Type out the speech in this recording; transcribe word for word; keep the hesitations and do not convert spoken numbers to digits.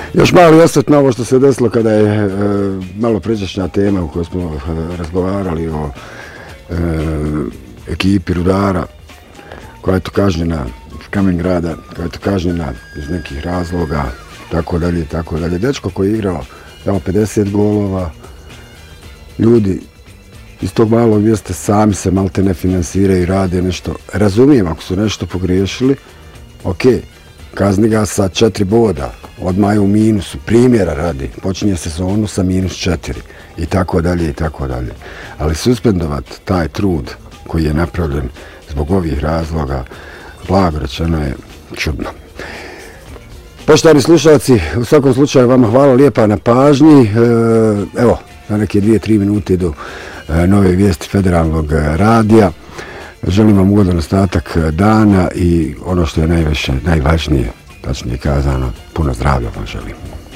Još mali osvrt na ovo što se desilo kada je e, malo pređašnja tema u kojoj smo razgovarali o e, ekipi Rudara koja je to kažnjena Kamen Grada, koja je to kažnjena iz nekih razloga, tako dalje, tako dalje. Dečko koji je igrao tamo pedeset golova, ljudi iz tog malog mjesta sami se malte ne finansiraju i rade nešto. Razumijem, ako su nešto pogriješili, ok, kazni ga sa četiri boda, odmah je u minusu, primjera radi, počinje sezonu sa minus četiri i tako dalje i tako dalje. Ali suspendovat taj trud koji je napravljen zbog ovih razloga, blago rečeno je čudno. Poštovani slušalci, u svakom slučaju vama hvala lijepa na pažnji. Evo, na neke dvije, tri minute do nove vijesti Federalnog radija. Želim vam ugodan ostatak dana i ono što je najviše, najvažnije, tačnije kazano, puno zdravlja vam želim.